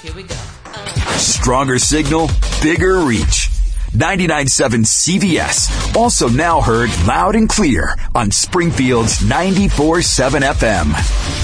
Here we go. Stronger signal, bigger reach. 99.7 CVS. Also now heard loud and clear on Springfield's 94.7 FM.